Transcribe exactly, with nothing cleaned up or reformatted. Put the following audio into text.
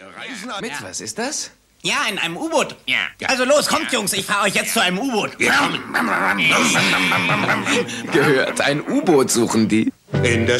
reisen an... Mit, was ist das? Ja, in einem U-Boot. Ja. Also los, kommt, Jungs, ich fahre euch jetzt zu einem U-Boot. Gehört, ein U-Boot suchen die. In der